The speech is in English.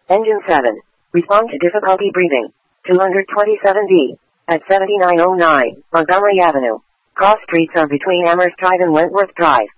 Engine 7. Respond to difficulty breathing. 227D. At 7909, Montgomery Avenue. Cross streets are between Amherst Drive and Wentworth Drive.